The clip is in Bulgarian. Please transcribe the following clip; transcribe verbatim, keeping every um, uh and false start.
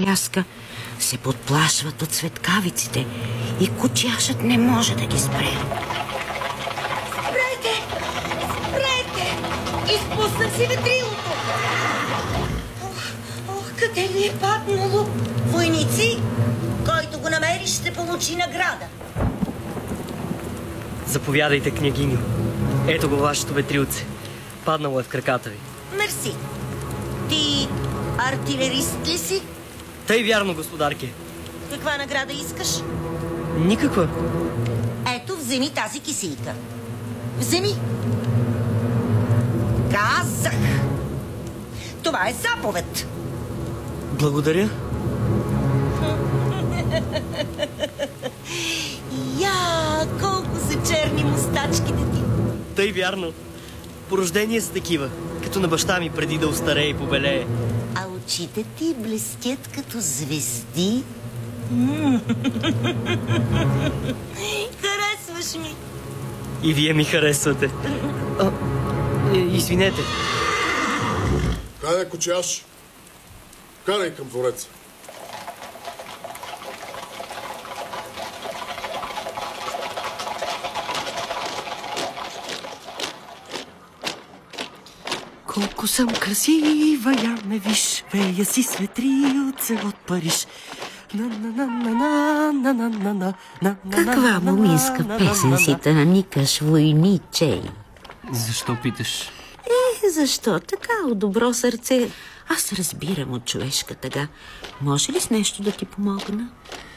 бляска, се подплашват от светкавиците и кучияшът не може да ги спре. Спрете! Спрете! Изпуснах си ветрилото! Ох, ох, къде ми е паднало? Войници, който го намери, ще получи награда. Заповядайте, княгиню. Ето го вашето ветрилце. Паднало е в краката ви. Мерси. Ти артилерист ли си? Тъй вярно, господарке. Каква награда искаш? Никаква. Ето, вземи тази кисийка. Вземи. Казах. Това е заповед. Благодаря. Я, колко са черни мустачките ти. Тъй вярно. По рождение са такива, като на баща ми преди да остарее и побелее. А очите ти блестят като звезди. Харесваш ми. И вие ми харесвате. А, е, извинете. Хайде, кучияш. Карай към двореца. Колко съм красива, я ме виж, вея си с ветрилце от Париж. Каква моминска песен си таникаш, войничей? Защо питаш? Е, защо? Така, от добро сърце. Аз разбирам от човешка тъга. Може ли с нещо да ти помогна?